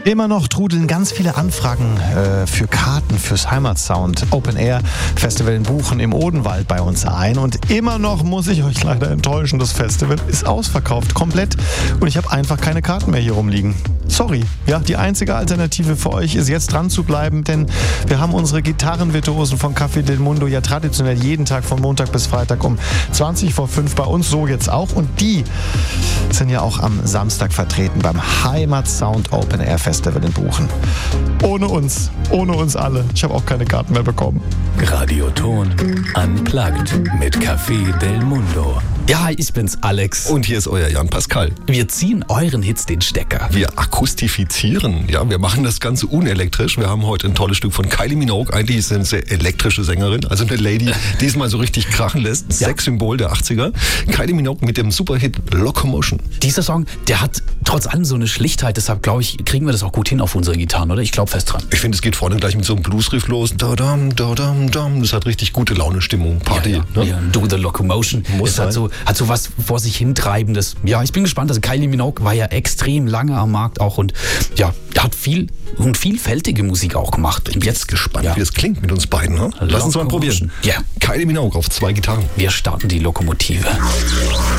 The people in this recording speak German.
Immer noch trudeln ganz viele Anfragen für Karten fürs Heimatsound Open Air Festival in Buchen im Odenwald bei uns ein. Und immer noch muss ich euch leider enttäuschen, das Festival ist ausverkauft, komplett. Und ich habe einfach keine Karten mehr hier rumliegen. Sorry, ja, die einzige Alternative für euch ist jetzt dran zu bleiben, denn wir haben unsere Gitarrenvirtuosen von Café del Mundo ja traditionell jeden Tag von Montag bis Freitag um 20 vor 5 bei uns, so jetzt auch. Und die sind ja auch am Samstag vertreten beim Heimatsound Open Air Festival in Buchen. Ohne uns alle. Ich habe auch keine Karten mehr bekommen. Radioton Unplugged mit Café del Mundo. Ja, ich bin's, Alex. Und hier ist euer Jan Pascal. Wir ziehen euren Hits den Stecker. Wir akustifizieren, ja, wir machen das Ganze unelektrisch. Wir haben heute ein tolles Stück von Kylie Minogue. Eigentlich ist sie eine sehr elektrische Sängerin, also eine Lady, die es mal so richtig krachen lässt. Ja. Sexsymbol der 80er. Kylie Minogue mit dem Superhit Locomotion. Dieser Song, der hat trotz allem so eine Schlichtheit, deshalb glaube ich, kriegen wir das auch gut hin auf unsere Gitarren, oder? Ich glaube fest dran. Ich finde, es geht vorne gleich mit so einem Bluesriff los. Da-dam, da-dam, dam. Das hat richtig gute Laune-Stimmung, Party. Ja, ja. Ne? Ja, Do the Locomotion. Muss hat so was vor sich hintreibendes. Ja, ich bin gespannt. Also Kylie Minogue war ja extrem lange am Markt auch und ja, hat viel und vielfältige Musik auch gemacht. Ich bin jetzt gespannt, wie das klingt mit uns beiden. Ne? Lass uns mal probieren. Ja. Kylie Minogue auf 2 Gitarren. Wir starten die Lokomotive.